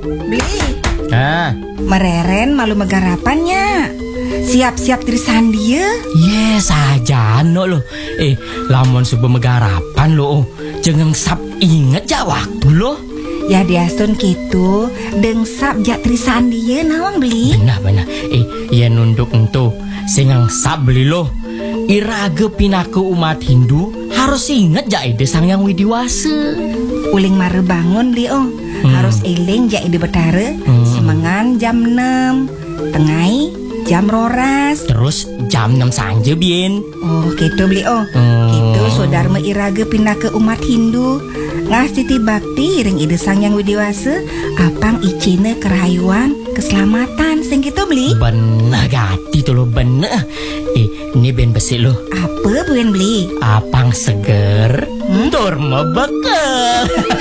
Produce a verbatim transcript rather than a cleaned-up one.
Beli. Ah, Mereren malu megarapannya. Siap-siap tirisan dia. yes aja no lo. Eh, lamun subuh megarapan lo. Jangan sap inget ja waktu lo. Ya diasun gitu. Dengsap jak tirisan dia nawang beli. Benar-benar. Eh, ya nunduk ento. Singang sap beli lo. Iraga pinaku umat Hindu harus inget ja ide sang yang widiwasa. Uling mare bangun beli oh. Hmm. Harus eling jak ide betara. Hmm. Semangan jam enam. Tengai jam roras. Terus jam enam sanje bien. Oh gitu beli oh. Hmm. Gitu saudara iraga pindah ke umat Hindu. Ngasih bakti ring ide sang yang widiwasa. Apang icine kerayuan keselamatan sing gitu beli. Bener gati tuh lo bener. Eh, ini ben besi lo. Apa buen beli? Apang seger, Hmm? tur mebeke.